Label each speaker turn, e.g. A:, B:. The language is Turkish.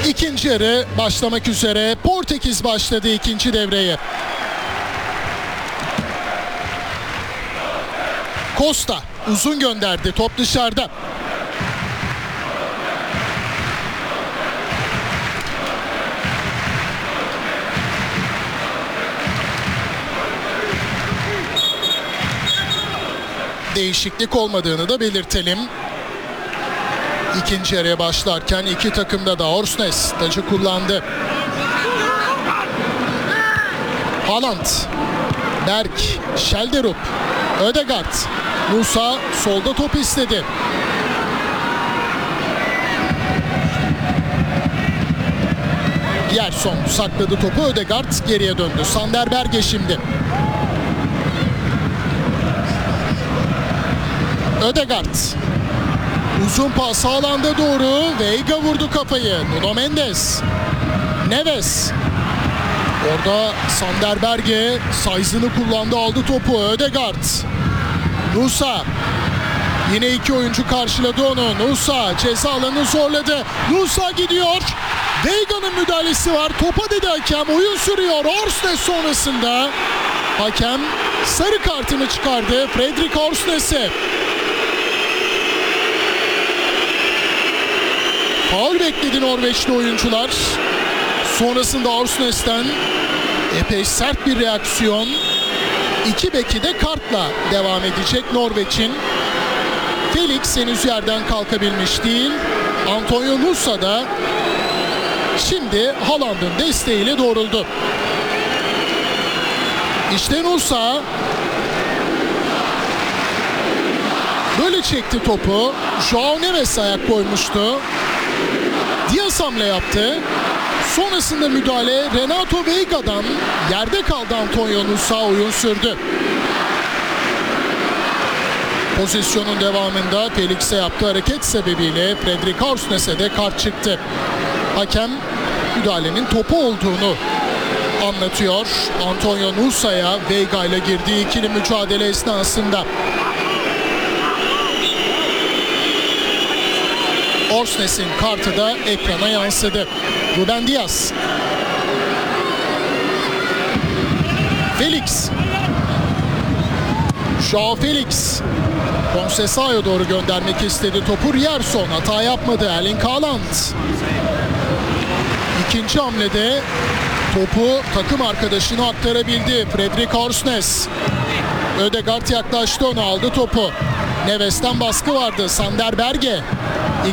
A: İkinci yarı başlamak üzere. Portekiz başladı ikinci devreye. Costa uzun gönderdi. Top dışarıda. Değişiklik olmadığını da belirtelim. İkinci yarıya başlarken iki takımda da Orsnes tacı kullandı. Haaland, Berk, Schelderup, Ødegaard, Musa solda top istedi. Gerson sakladı topu, Ødegaard geriye döndü. Sander Berge şimdi. Ødegaard. Uzun pas alanda doğru. Veiga vurdu kafayı. Nuno Mendes. Neves. Orada Sander Berge size'ını kullandı, aldı topu. Ødegaard. Nusa. Yine iki oyuncu karşıladı onu. Nusa ceza alanını zorladı. Nusa gidiyor. Veiga'nın müdahalesi var. Topa dedi hakem. Oyun sürüyor. Orsnes sonrasında. Hakem sarı kartını çıkardı Fredrik Orsnes'e. Faul bekledi Norveçli oyuncular. Sonrasında Orsnes'ten epey sert bir reaksiyon. İki beki de kartla devam edecek Norveç'in. Felix henüz yerden kalkabilmiş değil. Antonio Nusa da şimdi Haaland'ın desteğiyle doğruldu. İşte Nusa böyle çekti topu. Joao Neves ayak koymuştu. Diaz hamle yaptı. Sonrasında müdahale Renato Veiga'dan, yerde kaldı Antonio Nusa, oyun sürdü. Pozisyonun devamında Felix'e yaptığı hareket sebebiyle Fredrik Orsnes'e de kart çıktı. Hakem müdahalenin topu olduğunu anlatıyor. Antonio Nusa'ya Veiga ile girdiği ikili mücadele esnasında. Orsnes'in kartı da ekrana yansıdı. Ruben Diaz. Felix. Joao Felix. Conceição'ya doğru göndermek istedi topu. Rierson hata yapmadı. Erling Haaland. İkinci hamlede topu takım arkadaşına aktarabildi Fredrik Orsnes. Ødegaard yaklaştı, ona aldı topu. Neves'ten baskı vardı. Sander Berge.